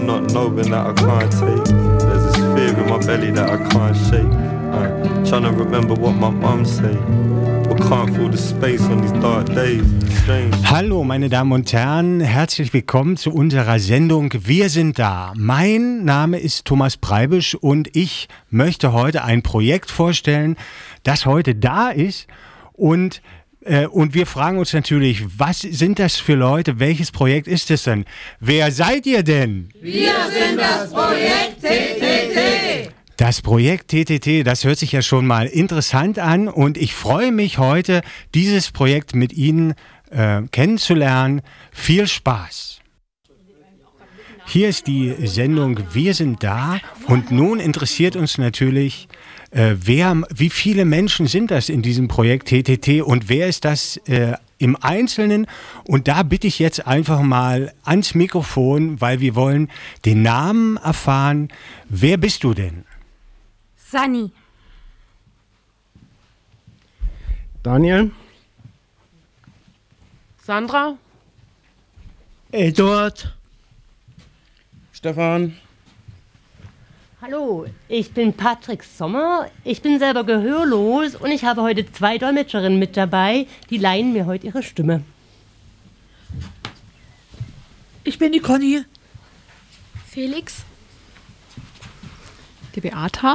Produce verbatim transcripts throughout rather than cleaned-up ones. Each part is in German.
Not knowing that I can't take. There's this fear in my belly that I can't shake. I'm trying to remember what my mum said. But can't feel the space on these dark days. Strange. Hallo meine Damen und Herren, herzlich willkommen zu unserer Sendung Wir sind da. Mein Name ist Thomas Preibisch und ich möchte heute ein Projekt vorstellen, das heute da ist und Äh, und wir fragen uns natürlich, was sind das für Leute? Welches Projekt ist es denn? Wer seid ihr denn? Wir sind das Projekt T T T. Das Projekt T T T, das hört sich ja schon mal interessant an und ich freue mich heute, dieses Projekt mit Ihnen äh, kennenzulernen. Viel Spaß! Hier ist die Sendung Wir sind da und nun interessiert uns natürlich, Äh, wer, wie viele Menschen sind das in diesem Projekt T T T und wer ist das äh, im Einzelnen? Und da bitte ich jetzt einfach mal ans Mikrofon, weil wir wollen den Namen erfahren. Wer bist du denn? Sunny. Daniel. Sandra. Eduard. Stefan. Hallo, ich bin Patrick Sommer, ich bin selber gehörlos und ich habe heute zwei Dolmetscherinnen mit dabei, die leihen mir heute ihre Stimme. Ich bin die Conny. Felix. Die Beata.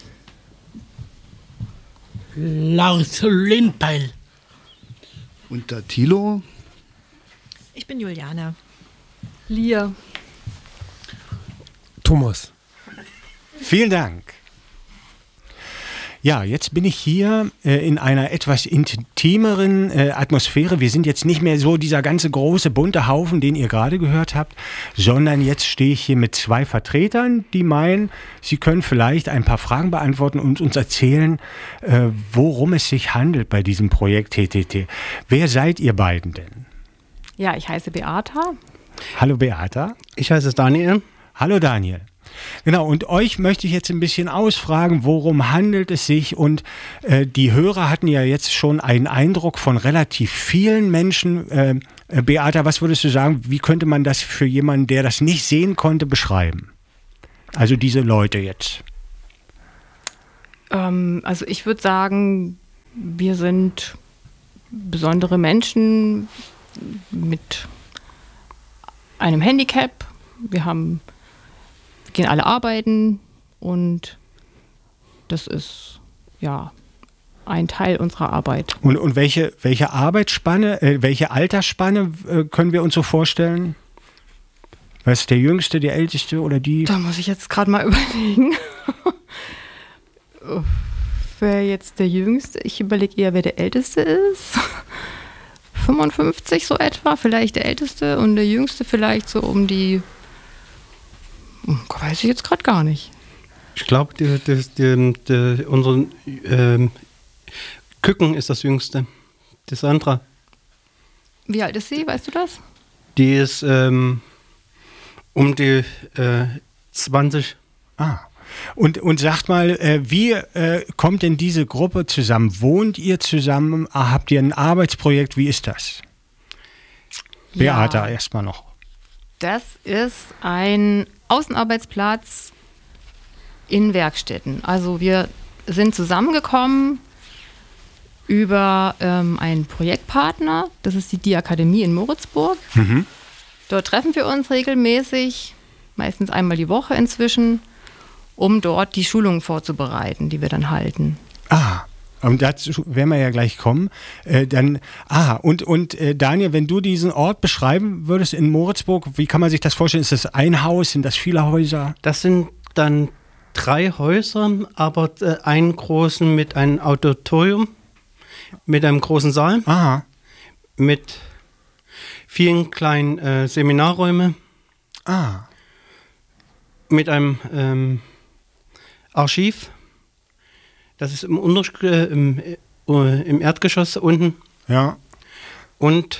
Lars Lindpeil. Und der Thilo. Ich bin Juliane. Lia. Thomas. Vielen Dank. Ja, jetzt bin ich hier äh, in einer etwas intimeren äh, Atmosphäre. Wir sind jetzt nicht mehr so dieser ganze große bunte Haufen, den ihr gerade gehört habt, sondern jetzt stehe ich hier mit zwei Vertretern, die meinen, sie können vielleicht ein paar Fragen beantworten und uns erzählen, äh, worum es sich handelt bei diesem Projekt T T T. Wer seid ihr beiden denn? Ja, ich heiße Beata. Hallo Beata. Ich heiße Daniel. Hallo Daniel. Genau, und euch möchte ich jetzt ein bisschen ausfragen, worum handelt es sich? Und äh, die Hörer hatten ja jetzt schon einen Eindruck von relativ vielen Menschen. Äh, äh, Beata, was würdest du sagen, wie könnte man das für jemanden, der das nicht sehen konnte, beschreiben? Also diese Leute jetzt. Ähm, also ich würde sagen, wir sind besondere Menschen mit einem Handicap. Wir haben gehen alle arbeiten und das ist ja ein Teil unserer Arbeit. Und, und welche, welche Arbeitsspanne, äh, welche Altersspanne äh, können wir uns so vorstellen? Was ist der Jüngste, der Älteste oder die? Da muss ich jetzt gerade mal überlegen. Wer jetzt der Jüngste? Ich überlege eher, wer der Älteste ist. fünfundfünfzig so etwa, vielleicht der Älteste und der Jüngste vielleicht so um die weiß ich jetzt gerade gar nicht. Ich glaube, die, die, die, die, unser ähm, Küken ist das Jüngste. Die Sandra. Wie alt ist sie? Weißt du das? Die ist ähm, um die äh, zwanzig. Ah. Und, und sagt mal, äh, wie äh, kommt denn diese Gruppe zusammen? Wohnt ihr zusammen? Ah, habt ihr ein Arbeitsprojekt? Wie ist das? Beata, ja, erstmal noch. Das ist ein Außenarbeitsplatz in Werkstätten. Also wir sind zusammengekommen über ähm, einen Projektpartner, das ist die Diakademie in Moritzburg. Mhm. Dort treffen wir uns regelmäßig, meistens einmal die Woche inzwischen, um dort die Schulungen vorzubereiten, die wir dann halten. Ah, und dazu werden wir ja gleich kommen. Äh, dann, ah, und, und äh, Daniel, wenn du diesen Ort beschreiben würdest in Moritzburg, wie kann man sich das vorstellen? Ist das ein Haus? Sind das viele Häuser? Das sind dann drei Häuser, aber äh, einen großen mit einem Auditorium, mit einem großen Saal, Aha. mit vielen kleinen äh, Seminarräumen, Ah. mit einem ähm, Archiv. Das ist im, Unterg- äh, im, äh, im Erdgeschoss unten. Ja. Und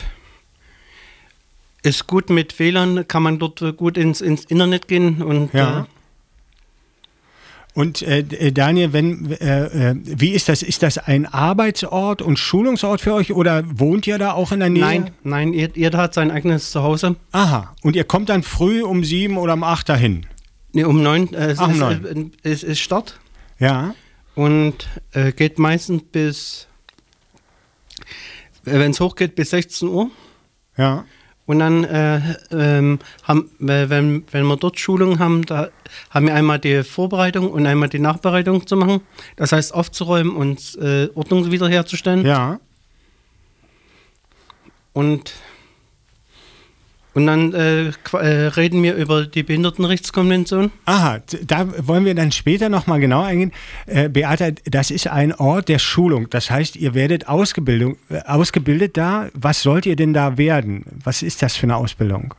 ist gut mit W L A N, kann man dort gut ins, ins Internet gehen. Und, Ja. Äh, Und äh, Daniel, wenn, äh, wie ist das? Ist das ein Arbeitsort und Schulungsort für euch oder wohnt ihr da auch in der Nähe? Nein, nein, jeder hat sein eigenes Zuhause. Aha, und ihr kommt dann früh um sieben oder um acht dahin? Nee, um neun. Äh, es, Ach, um ist, neun. Äh, es ist Start. Ja. Und äh, geht meistens bis, äh, wenn es hochgeht, bis sechzehn Uhr. Ja. Und dann äh, ähm, haben, äh, wenn, wenn wir dort Schulungen haben, da haben wir einmal die Vorbereitung und einmal die Nachbereitung zu machen. Das heißt aufzuräumen und äh, Ordnung wiederherzustellen. Ja. Und, und dann äh, äh, reden wir über die Behindertenrechtskonvention. Aha, da wollen wir dann später nochmal genau eingehen. Äh, Beata, das ist ein Ort der Schulung. Das heißt, ihr werdet ausgebildet, äh, ausgebildet da. Was sollt ihr denn da werden? Was ist das für eine Ausbildung?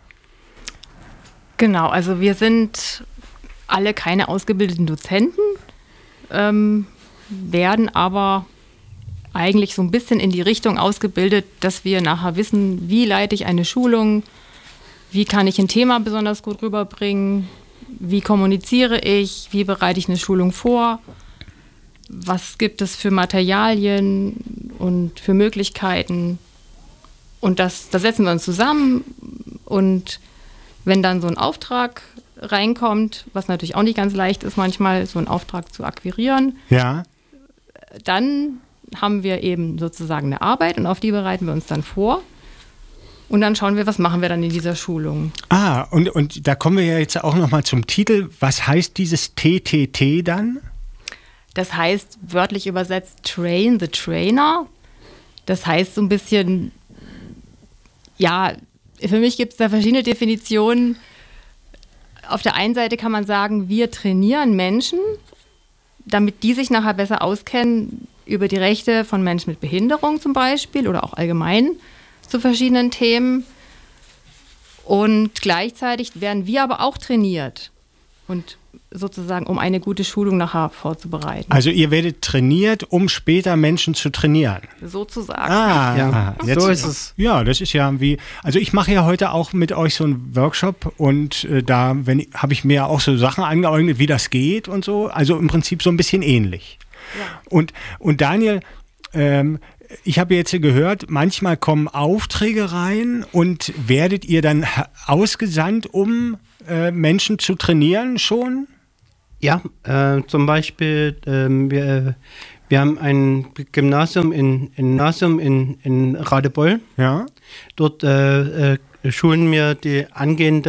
Genau, also wir sind alle keine ausgebildeten Dozenten, ähm, werden aber eigentlich so ein bisschen in die Richtung ausgebildet, dass wir nachher wissen, wie leite ich eine Schulung, wie kann ich ein Thema besonders gut rüberbringen, wie kommuniziere ich, wie bereite ich eine Schulung vor, was gibt es für Materialien und für Möglichkeiten. Und das, da setzen wir uns zusammen und wenn dann so ein Auftrag reinkommt, was natürlich auch nicht ganz leicht ist manchmal, so einen Auftrag zu akquirieren, ja, dann haben wir eben sozusagen eine Arbeit und auf die bereiten wir uns dann vor. Und dann schauen wir, was machen wir dann in dieser Schulung. Ah, und, und da kommen wir ja jetzt auch nochmal zum Titel. Was heißt dieses T T T dann? Das heißt, wörtlich übersetzt, Train the Trainer. Das heißt so ein bisschen, ja, für mich gibt es da verschiedene Definitionen. Auf der einen Seite kann man sagen, wir trainieren Menschen, damit die sich nachher besser auskennen über die Rechte von Menschen mit Behinderung zum Beispiel oder auch allgemein zu verschiedenen Themen. Und gleichzeitig werden wir aber auch trainiert und sozusagen, um eine gute Schulung nachher vorzubereiten. Also ihr werdet trainiert, um später Menschen zu trainieren. Sozusagen. Ah, Ja, jetzt, so ist es. Ja, das ist ja wie, also ich mache ja heute auch mit euch so einen Workshop und äh, da wenn habe ich mir auch so Sachen angeeignet, wie das geht und so. Also im Prinzip so ein bisschen ähnlich. Ja. Und, und Daniel, ähm, ich habe jetzt gehört, manchmal kommen Aufträge rein und werdet ihr dann ausgesandt, um äh, Menschen zu trainieren schon? Ja, äh, zum Beispiel, äh, wir, wir haben ein Gymnasium in, ein Gymnasium in, in Radebeul. Ja. Dort äh, äh, schulen wir die angehende